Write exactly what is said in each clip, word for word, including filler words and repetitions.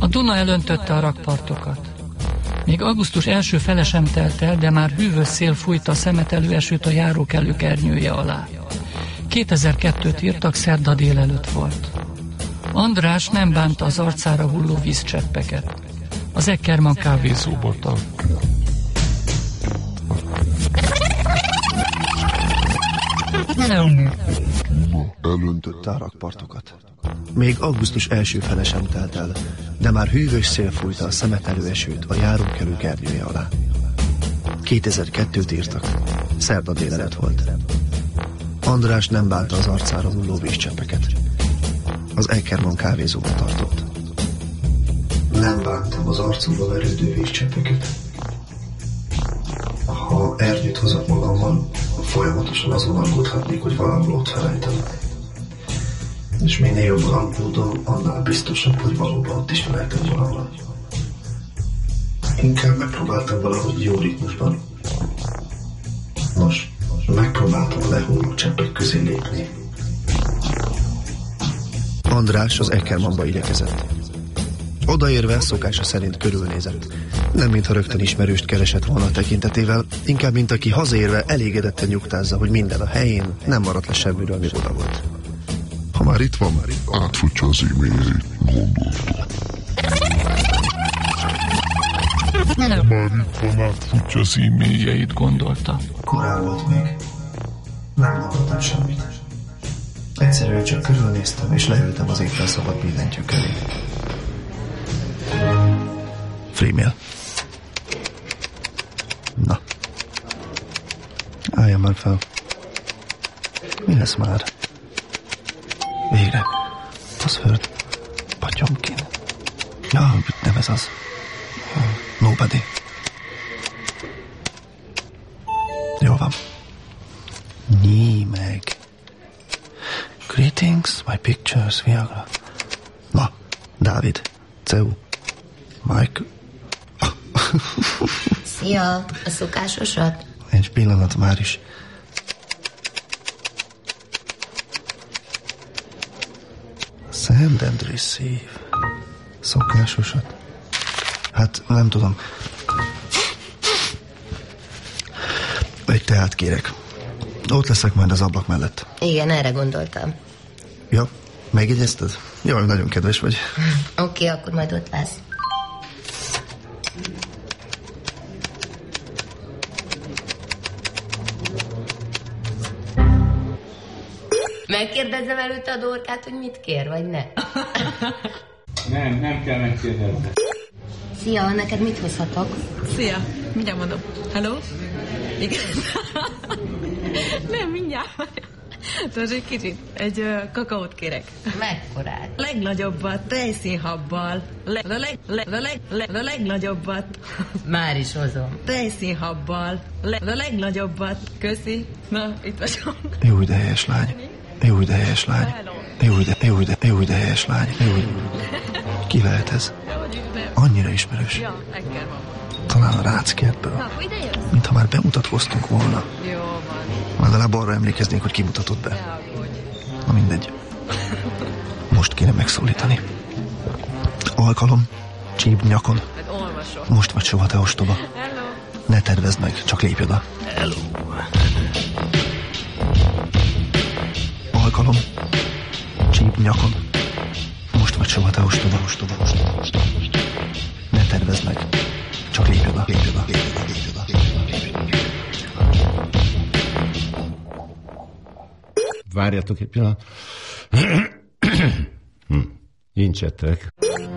A Duna elöntötte a rakpartokat. Még augusztus első fele sem telt el, de már hűvös szél fújta a szemetelő esőt a járókelők ernyője alá. kétezer-kettőt írtak, szerda délelőtt volt. András nem bánta az arcára hulló vízcseppeket. Az Eckermann kávézóból tal. Elöntötte a rakpartokat. Még augusztus első fele sem telt el, de már hűvös szél fújta a szemetelő esőt a járókelők ernyője alá. kétezer-kettőt írtak, szerda délelőtt volt. András nem bánta az arcára hulló vízcseppeket. Az Eckermann kávézóba tartott. Nem bántam az arcomba verődő vízcseppeket. Ha ernyőt hozok magammal, folyamatosan azon aggódhatnék, hogy valahol ott felejtem. És minél jobban aggódom, annál biztosabb, hogy valóban ott is felejtem valahol. Inkább megpróbáltam valahogy jó ritmusban. Nos, megpróbáltam a lehulló cseppek közé lépni. András az Eckermannba igyekezett. Odaérve szokása szerint körülnézett. Nem mintha rögtön ismerőst keresett volna a tekintetével, inkább mint aki hazaérve elégedetten nyugtázza, hogy minden a helyén, nem maradt le semmiről, mi oda volt. Ha már itt van, már itt átfutja az e-mailjét, gondoltam. Már itt van, átfutja az e-mailjeit, gondolta. Korán volt még. Nem gondoltam semmit. Egyszerűen csak körülnéztem, és leültem az éppen szabad billentyűk elé. Freemail. Na. Álljam már fel. Mi lesz már? Végre. Password. Patyomkin. Ja, nem ez az. Nobody. Jó van. Nyí meg. Greetings, my pictures, Viagra. Na, Dávid. Ceu. Mike. Szia, a szokásosat? Egy pillanat már is. Send and receive. Szokásosat. Hát, nem tudom. Egy teát kérek. Ott leszek majd az ablak mellett. Igen, erre gondoltam. Ja, megjegyezted? Jaj, nagyon kedves vagy. Oké, okay, akkor majd ott lesz. Megkérdezem előtte a Dorkát, hogy mit kér, vagy ne? Nem, nem kell megkérdezni. Szia, neked mit hozhatok? Szia, mindjárt mondom. Hello? Igen. Nem, mindjárt. Tudod, egy kicsit. Egy uh, kakaót kérek. Mekkorát? Legnagyobbat, tejszínhabbal. Le, le, le, le, le, le, le legnagyobbat. Már is hozom. Tejszínhabbal. Le, le legnagyobbat. Köszi. Na, itt vagyok. Jó ide helyes lány. Jó ide helyes lány. Jó ide, jó ide, jó ide helyes lány. Jó ide. Ki lehet ez? Annyira ismerős. Ja, Eckermann. Talán a Ráckertből. Na, ide jössz? Mintha már bemutatkoztunk volna. Jó van. Legalább arra emlékeznénk, hogy kimutatott be. Ne aggódj. Na mindegy. Most kéne megszólítani. Alkalom. Csíp nyakon. Hát olvasok. Most vagy soha, te ostoba. Hello. Ne tervezd meg, csak lépj oda. Hello. Alkalom. Csíp nyakon. Most vagy soha, te ostoba, ostoba, ostoba, ostoba. Ne tervezd meg, csak lépj oda, lépj oda, lépj oda, lépj oda, lépj oda, lépj oda. Várjatok egy pillanat. hm. Nincsetek.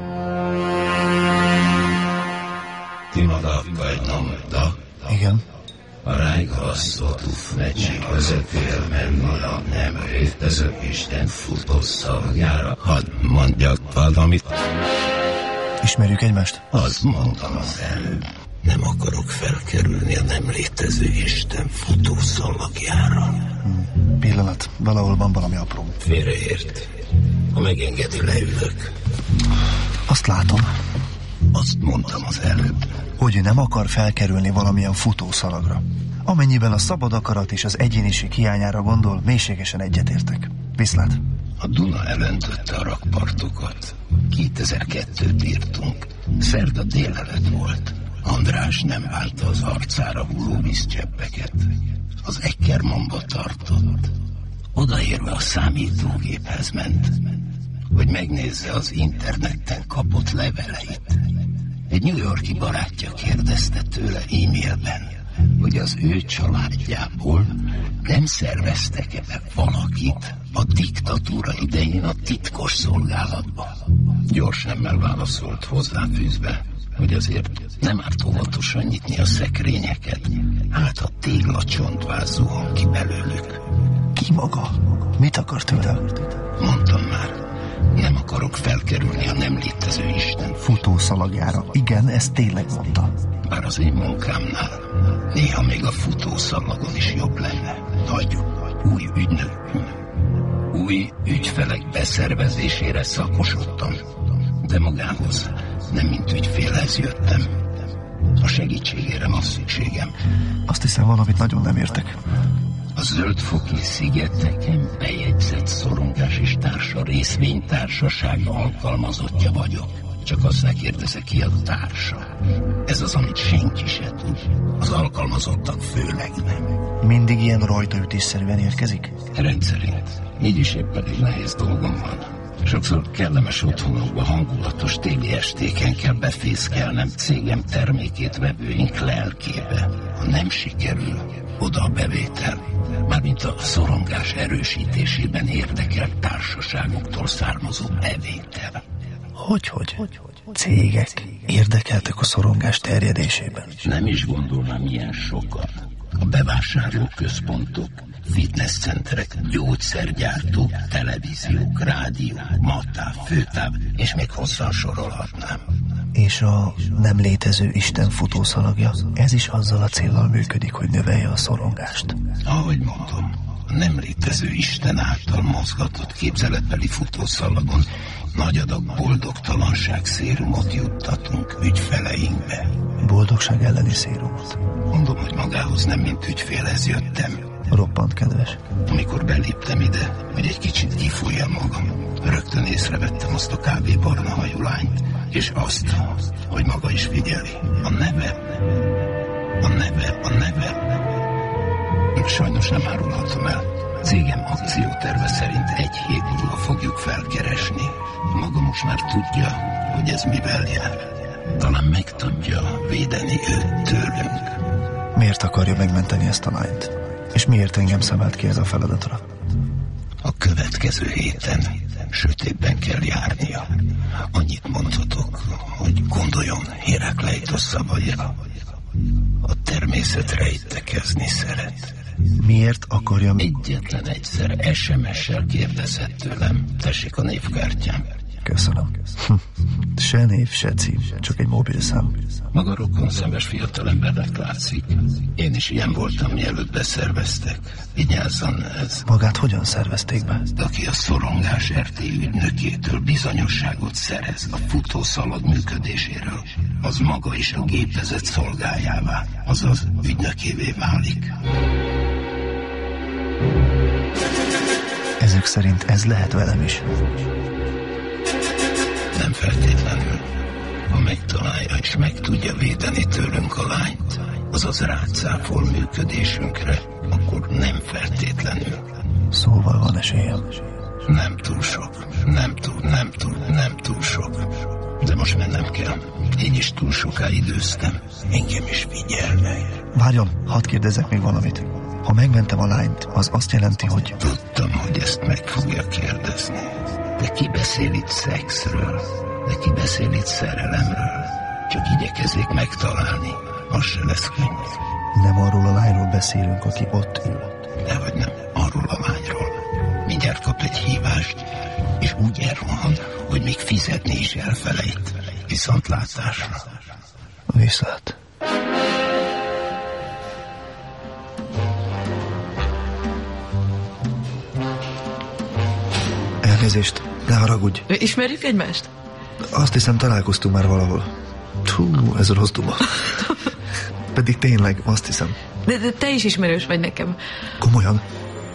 Timada kajtamda. Igen. A rájgalasztott meccsik vezetél mennyire nem létező Isten futó szavjára. Hadd mondjak valamit. Ismerjük egymást? Azt mondtam az előbb. Nem akarok felkerülni a nem létező Isten futó szalagjára. Hmm. Pillanat, valahol van valami apró. Félreért. Ha megengedi, leülök. Azt látom. Azt mondtam az előbb. Hogy nem akar felkerülni valamilyen futószalagra. Amennyiben a szabad akarat és az egyéniség hiányára gondol, mélységesen egyetértek. Viszlát. A Duna elöntötte a rakpartokat. kétezer-kettőt írtunk. Szerda délelőtt volt. András nem várta az arcára hulló vízcseppeket. Az Eckermannba tartott. Odaérve a számítógéphez ment, hogy megnézze az interneten kapott leveleit. Egy New York-i barátja kérdezte tőle e-mailben, hogy az ő családjából nem szerveztek-e be valakit a diktatúra idején a titkos szolgálatba. Gyors nemmel válaszolt, hozzáfűzve, hogy azért nem árt óvatosan nyitni a szekrényeket, hát a téglacsontvás zuhan ki belőlük. Ki maga? Mit akar tőlem? Mondtam már, nem akarok felkerülni a nem létező Isten futószalagjára. Igen, ezt tényleg mondta. Bár az én munkámnál néha még a futószalagon is jobb lenne. Hagyjuk, új ügynök, új ügyfelek beszervezésére szakosodtam, de magához nem mint ügyfélhez jöttem. A segítségére van szükségem. Azt hiszem, valamit nagyon nem értek. A Zöldfoki szigeteken bejegyzett szorongás és társa részvénytársaság alkalmazottja vagyok. Csak azt ne kérdezze, ki a társa. Ez az, amit senki se tud. Az alkalmazottak főleg nem. Mindig ilyen rajtaütésszerűen érkezik? Rendszerint. Így is épp elég nehéz dolgom van. Sokszor kellemes otthonokba, hangulatos téli estéken kell befészkelnem cégem termékét vevőink lelkébe. Ha nem sikerül, oda a bevétel, mármint a szorongás erősítésében érdekelt társaságoktól származó bevétel. Hogyhogy? Cégek érdekeltek a szorongás terjedésében? Nem is gondolnám ilyen sokan. A bevásárlóközpontok, fitnesscenterek, gyógyszergyártók, televíziók, rádiók, matáv, főtáv, és még hosszan sorolhatnám. És a nem létező Isten futószalagja, ez is azzal a céllal működik, hogy növelje a szorongást. Ahogy mondom, a nem létező Isten által mozgatott képzeletbeli futószalagon nagy adag boldogtalanság szérumot juttatunk ügyfeleinkbe. Boldogság elleni szérumot? Mondom, hogy magához nem mint ügyfélhez jöttem. Roppant kedves. Amikor beléptem ide, hogy egy kicsit kifújjam magam, rögtön észrevettem azt a kávébarna hajú lányt, és azt, hogy maga is figyeli. A neve, a neve, a neve. Sajnos nem árulhatom el. Cégem akcióterve szerint egy hét múlva fogjuk felkeresni. Maga most már tudja, hogy ez mivel jár. Talán meg tudja védeni őt tőlünk. Miért akarja megmenteni ezt a lányt? És miért engem szemelt ki ez a feladatra? A következő héten sötétben kell járnia. Annyit mondhatok, hogy gondoljon Hérakleitos szavaira. A természet rejtekezni szeret. Miért akarja... Egyetlen egyszer es em es-sel kérdezett tőlem. Tessék a névkártyám. Köszönöm. Se név, se cím, csak egy mobilszám. Maga rokon szemes fiatalembernek látszik. Én is ilyen voltam, mielőtt beszerveztek. Vigyázzon ez. Magát hogyan szervezték be? Aki a szorongás er té ügynökétől bizonyosságot szerez a futószalag működéséről, az maga is a gépezet szolgájává, azaz ügynökévé válik. Ezek szerint ez lehet velem is. Nem feltétlenül. Ha megtalálja és meg tudja védeni tőlünk a lányt, azaz rácáfol működésünkre, akkor nem feltétlenül. Szóval van esélyem. Nem túl sok, nem túl, nem túl, nem túl sok. De most mennem kell. Én is túl soká időztem. Engem is figyelnek. Várjon, hadd kérdezzek még valamit. Ha megmentem a lányt, az azt jelenti, hogy... Tudtam, hogy ezt meg fogja kérdezni. De ki beszél itt szexről? De ki beszél itt szerelemről? Csak igyekezzék megtalálni. Az se lesz könnyű. Nem arról a lányról beszélünk, aki ott ül. Dehogy nem, arról a lányról. Mindjárt kap egy hívást, és úgy elrohan, hogy még fizetni is elfelejt. Viszontlátásra. Viszlát. Elnézést, ne haragudj. Ismerjük egymást? Azt hiszem, találkoztunk már valahol. Hú, ez rossz duma. Pedig tényleg, azt hiszem. De, de te is ismerős vagy nekem. Komolyan?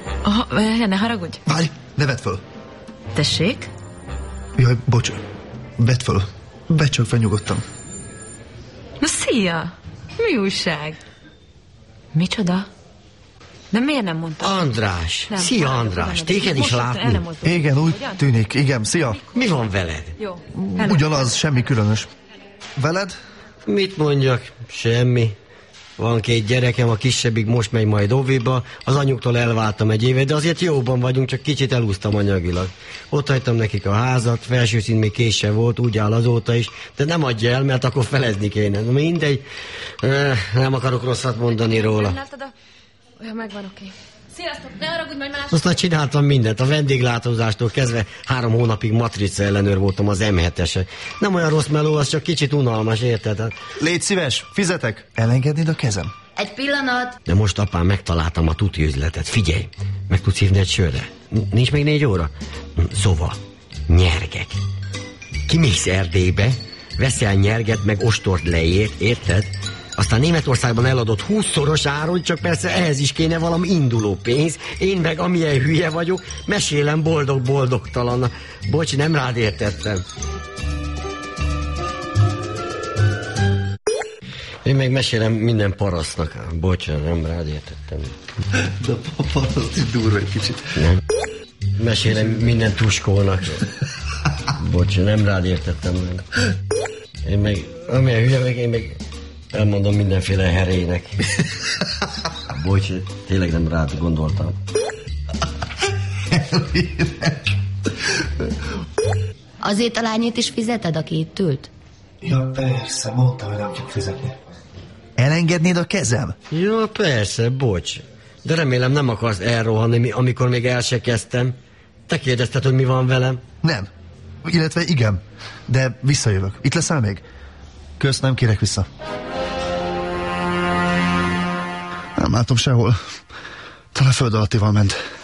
Aha, ne haragudj. Várj, ne vedd föl. Tessék? Jaj, bocs. Vedd föl. Vedd csak fel nyugodtan. Na szia! Mi újság? Micsoda? De miért nem mondtad? András! Nem, Szia, nem, András! nem, Téged is látni? Igen, úgy tűnik. Igen, szia. Mi van veled? Jó. Ugyanaz, semmi különös. Veled? Mit mondjak? Semmi. Van két gyerekem, a kisebbik most megy majd óviba, az anyuktól elváltam egy éve, de azért jóban vagyunk, csak kicsit elúsztam anyagilag. Ott hagytam nekik a házat, felső szint még késő volt, úgy áll azóta is, de nem adja el, mert akkor felezni kéne. Mindegy, nem akarok rosszat mondani róla. Látod a... Olyan megvan, oké. Sziasztok, ne haragudj, majd más... Aztán csináltam mindent, a vendéglátózástól kezdve három hónapig matrica ellenőr voltam az em hetesen. Nem olyan rossz meló, az csak kicsit unalmas, érted? Légy szíves, fizetek. Elengednéd a kezem? Egy pillanat. De most, apám, megtaláltam a tuti üzletet. Figyelj, meg tudsz hívni egy sörre? Nincs még négy óra? Szóval, nyergek. Kimész Erdélybe, veszel nyerget, meg ostort leért, érted? Aztán Németországban eladott húszszoros áron, csak persze ehhez is kéne valami induló pénz. Én meg amilyen hülye vagyok, mesélem boldog-boldogtalan. Bocs, nem rád értettem. Én meg mesélem minden parasztnak. Bocs, nem rád értettem. De a paraszt is durva egy kicsit. Nem. Mesélem minden tuskónak. Bocs, nem rád értettem meg. Én meg, amilyen hülye meg, én meg elmondom mindenféle herének. Bocs, tényleg nem rád gondoltam. Azért a lányét is fizeted, aki itt ült? Ja, persze, mondta, hogy nem fog fizetni. Elengednéd a kezem? Ja, persze, bocs. De remélem nem akarsz elrohanni, amikor még el se kezdtem. Te kérdezted, hogy mi van velem? Nem. Illetve igen. De visszajövök. Itt leszel még? Kösz, nem kérek vissza. Nem látom sehol. Talán föld alattival ment.